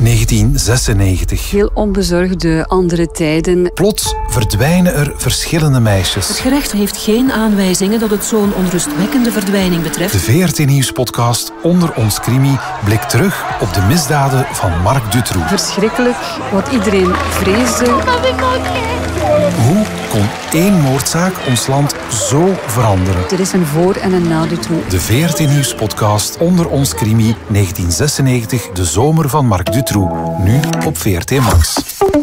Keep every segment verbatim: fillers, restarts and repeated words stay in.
negentien zesennegentig. Heel onbezorgde andere tijden. Plots verdwijnen er verschillende meisjes. Het gerecht heeft geen aanwijzingen dat het zo'n onrustwekkende verdwijning betreft. De V R T Nieuws-podcast Onder ons Crimi blikt terug op de misdaden van Marc Dutroux. Verschrikkelijk, wat iedereen vreesde. Hoe kon één moordzaak ons land zo veranderen? Er is een voor- en een na Dutroux. De V R T Nieuws-podcast Onder ons Crimi negentien zesennegentig, de zomer van Marc Dutroux. Nu op V R T Max.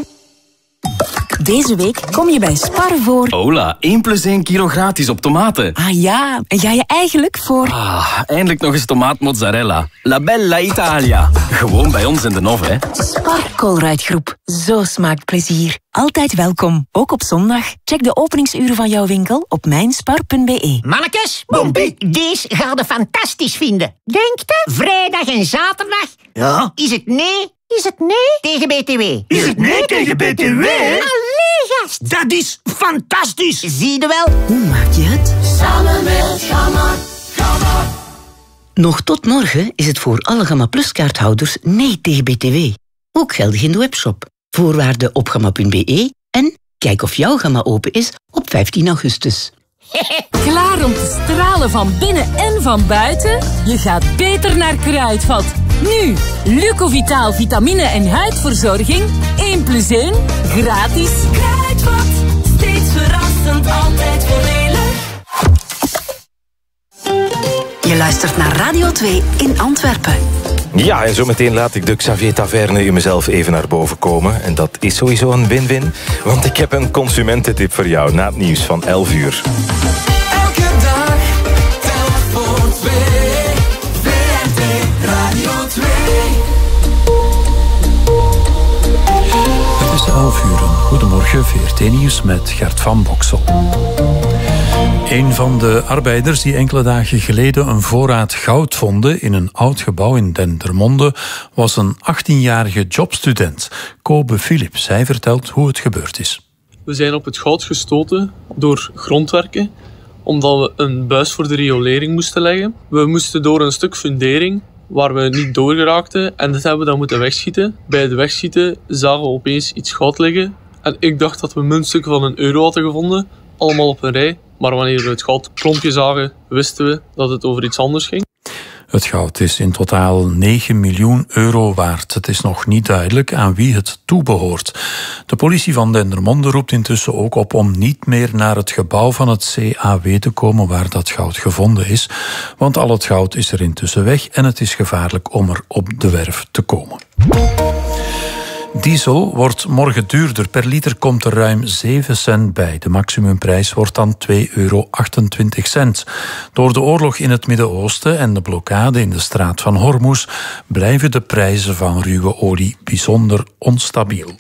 Deze week kom je bij Spar voor... Hola, één plus één kilo gratis op tomaten. Ah ja, en ga je eigenlijk voor... Ah, eindelijk nog eens tomaatmozzarella. La Bella Italia. Gewoon bij ons in de Nov, hè. Spar Colruyt-groep. Zo smaakt plezier. Altijd welkom, ook op zondag. Check de openingsuren van jouw winkel op mijnspar punt b e. Mannekes, deze ga je fantastisch vinden. Denk je? Vrijdag en zaterdag? Ja? Is het nee? Is het nee tegen B T W? Is het nee tegen B T W? Allee, gast. Dat is fantastisch. Zie je wel? Hoe maak je het? Samen met Gamma, Gamma. Nog tot morgen is het voor alle Gamma Plus kaarthouders nee tegen B T W. Ook geldig in de webshop. Voorwaarden op gamma punt b e en kijk of jouw Gamma open is op vijftien augustus. Klaar om te stralen van binnen en van buiten? Je gaat beter naar Kruidvat. Nu, Lucovitaal vitamine en huidverzorging. één plus één, gratis. Kruidvat, steeds verrassend, altijd voordelig. Je luistert naar Radio twee in Antwerpen. Ja, en zometeen laat ik de Xavier Taverne in mezelf even naar boven komen. En dat is sowieso een win-win, want ik heb een consumententip voor jou na het nieuws van elf uur. Elke dag, telk voor twee. V R T Radio twee. Het is elf uur. Goedemorgen, V R T Nieuws met Gert van Boksel. Een van de arbeiders die enkele dagen geleden een voorraad goud vonden in een oud gebouw in Dendermonde was een achttienjarige jobstudent, Kobe Philips. Hij vertelt hoe het gebeurd is. We zijn op het goud gestoten door grondwerken, omdat we een buis voor de riolering moesten leggen. We moesten door een stuk fundering waar we niet doorgeraakten en dat hebben we dan moeten wegschieten. Bij het wegschieten zagen we opeens iets goud liggen en ik dacht dat we muntstukken van een euro hadden gevonden, allemaal op een rij. Maar wanneer we het goudklompje zagen, wisten we dat het over iets anders ging. Het goud is in totaal negen miljoen euro waard. Het is nog niet duidelijk aan wie het toebehoort. De politie van Dendermonde roept intussen ook op om niet meer naar het gebouw van het C A W te komen waar dat goud gevonden is. Want al het goud is er intussen weg en het is gevaarlijk om er op de werf te komen. Diesel wordt morgen duurder. Per liter komt er ruim zeven cent bij. De maximumprijs wordt dan twee euro achtentwintig. Door de oorlog in het Midden-Oosten en de blokkade in de straat van Hormuz blijven de prijzen van ruwe olie bijzonder onstabiel.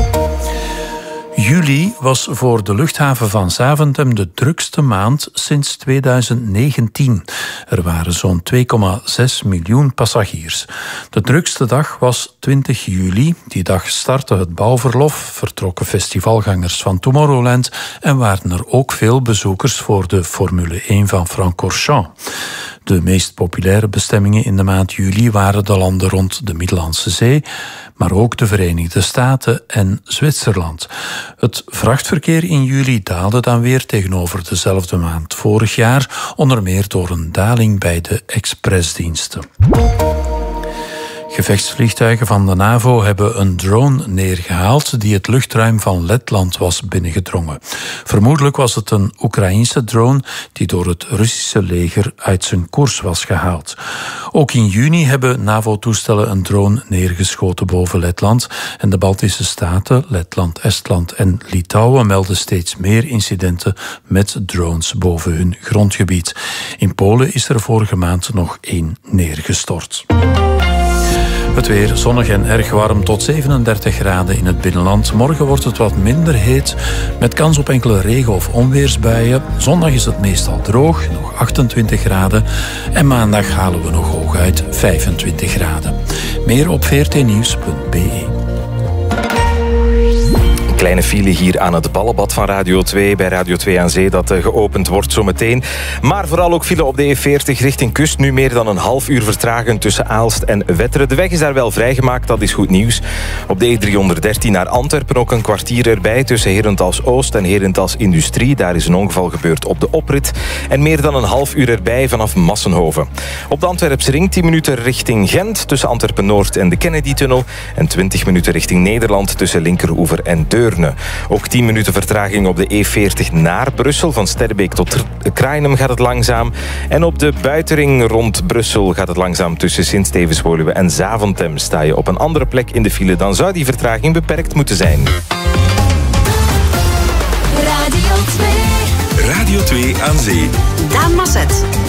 Juli was voor de luchthaven van Zaventem de drukste maand sinds tweeduizend negentien. Er waren zo'n twee komma zes miljoen passagiers. De drukste dag was twintig juli. Die dag startte het bouwverlof, vertrokken festivalgangers van Tomorrowland en waren er ook veel bezoekers voor de Formule één van Francorchamps. De meest populaire bestemmingen in de maand juli waren de landen rond de Middellandse Zee, maar ook de Verenigde Staten en Zwitserland. Het vrachtverkeer in juli daalde dan weer tegenover dezelfde maand vorig jaar, onder meer door een daling bij de expressdiensten. Gevechtsvliegtuigen van de NAVO hebben een drone neergehaald die het luchtruim van Letland was binnengedrongen. Vermoedelijk was het een Oekraïense drone die door het Russische leger uit zijn koers was gehaald. Ook in juni hebben NAVO-toestellen een drone neergeschoten boven Letland en de Baltische staten, Letland, Estland en Litouwen melden steeds meer incidenten met drones boven hun grondgebied. In Polen is er vorige maand nog één neergestort. Het weer zonnig en erg warm tot zevenendertig graden in het binnenland. Morgen wordt het wat minder heet, met kans op enkele regen- of onweersbuien. Zondag is het meestal droog, nog achtentwintig graden. En maandag halen we nog hooguit vijfentwintig graden. Meer op v r t nieuws punt b e. Kleine file hier aan het Ballenbad van Radio twee, bij Radio twee aan Zee, dat geopend wordt zometeen. Maar vooral ook file op de E veertig richting kust. Nu meer dan een half uur vertragen tussen Aalst en Wetteren. De weg is daar wel vrijgemaakt, dat is goed nieuws. Op de E driehonderddertien naar Antwerpen ook een kwartier erbij tussen Herentals Oost en Herentals Industrie. Daar is een ongeval gebeurd op de oprit. En meer dan een half uur erbij vanaf Massenhoven. Op de Antwerpse ring tien minuten richting Gent tussen Antwerpen Noord en de Kennedy-tunnel. En twintig minuten richting Nederland tussen Linkeroever en Deurne. Ook tien minuten vertraging op de E veertig naar Brussel. Van Sterbeek tot Krainem gaat het langzaam. En op de buitenring rond Brussel gaat het langzaam tussen Sint-Stevens-Woluwe en Zaventem. Sta je op een andere plek in de file, dan zou die vertraging beperkt moeten zijn. Radio twee. Radio twee aan Zee. Daan Masset.